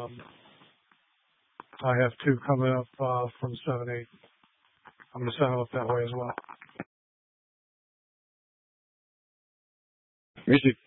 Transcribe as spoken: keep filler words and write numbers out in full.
Um, I have two coming up uh, from seven eight. I'm going to send them up that way as well. Music.